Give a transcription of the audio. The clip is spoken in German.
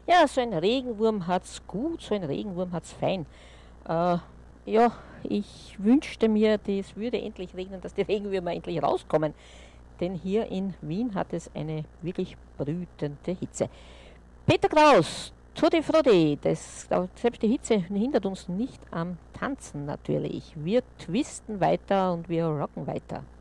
Ja, so ein Regenwurm hat's gut, so ein Regenwurm hat's fein. Äh, ja, ich wünschte mir, es würde endlich regnen, dass die Regenwürmer endlich rauskommen. Denn hier in Wien hat es eine wirklich brütende Hitze. Peter Kraus, Tutti Frutti, selbst die Hitze hindert uns nicht am Tanzen natürlich. Wir twisten weiter und wir rocken weiter.